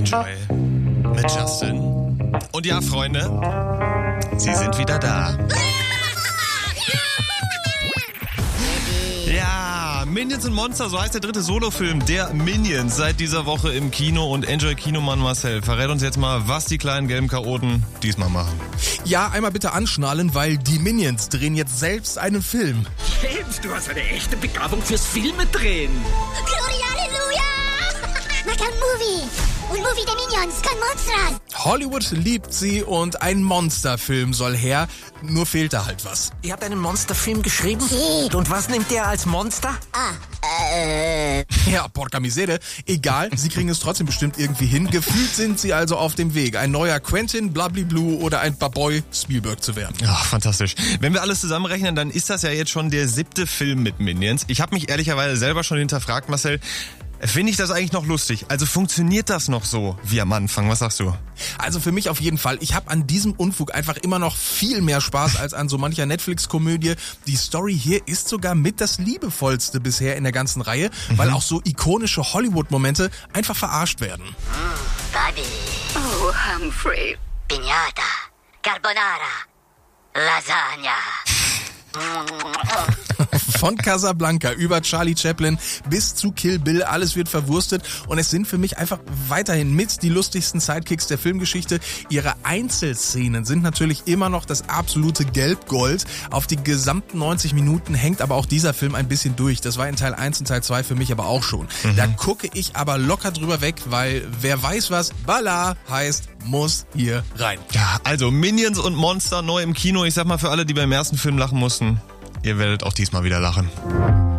Enjoy mit Justin. Und ja, Freunde, sie sind wieder da. Ja, Minions und Monster, so heißt der dritte Solofilm der Minions seit dieser Woche im Kino. Und Enjoy Kinomann Marcel verrät uns jetzt mal, was die kleinen gelben Chaoten diesmal machen. Ja, einmal bitte anschnallen, weil die Minions drehen jetzt selbst einen Film. James, du hast eine echte Begabung fürs Filme drehen. Gloria, Halleluja! Mach ein Movie. Un movie de Minions con Monsters. Hollywood liebt sie und ein Monsterfilm soll her, nur fehlt da halt was. Ihr habt einen Monsterfilm geschrieben? Sí. Und was nimmt ihr als Monster? Ja, porca misere. Egal, sie kriegen es trotzdem bestimmt irgendwie hin. Gefühlt sind sie also auf dem Weg, ein neuer Quentin, Blablablu oder ein Baboy Spielberg zu werden. Ach, fantastisch. Wenn wir alles zusammenrechnen, dann ist das ja jetzt schon der 7. Film mit Minions. Ich habe mich ehrlicherweise selber schon hinterfragt, Marcel. Finde ich das eigentlich noch lustig? Also funktioniert das noch so wie am Anfang? Was sagst du? Also für mich auf jeden Fall. Ich habe an diesem Unfug einfach immer noch viel mehr Spaß als an so mancher Netflix-Komödie. Die Story hier ist sogar mit das liebevollste bisher in der ganzen Reihe, weil auch so ikonische Hollywood-Momente einfach verarscht werden. Bobby. Oh, Humphrey. Piñata. Carbonara. Lasagna. Von Casablanca über Charlie Chaplin bis zu Kill Bill, alles wird verwurstet und es sind für mich einfach weiterhin mit die lustigsten Sidekicks der Filmgeschichte. Ihre Einzelszenen sind natürlich immer noch das absolute Gelbgold. Auf die gesamten 90 Minuten hängt aber auch dieser Film ein bisschen durch. Das war in Teil 1 und Teil 2 für mich aber auch schon. Da gucke ich aber locker drüber weg, weil wer weiß was Balla heißt, muss hier rein. Ja, also Minions und Monster neu im Kino. Ich sag mal für alle, die beim ersten Film lachen mussten, ihr werdet auch diesmal wieder lachen.